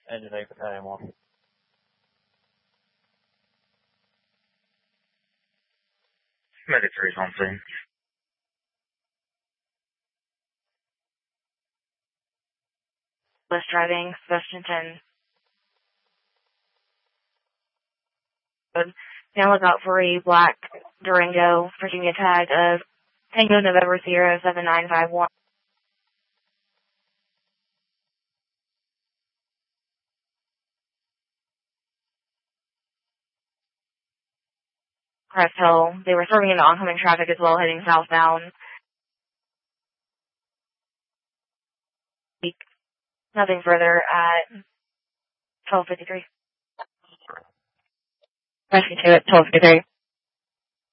Engine 8 Battalion 1. Medic 3 is on scene. Bus driving, Sebastian 10. Now look out for a black Durango, Virginia tag of Tango November Sierra 7951. Crest Hill. They were serving into oncoming traffic as well, heading southbound. Nothing further at 12:53. Rescue 2 at 12:53.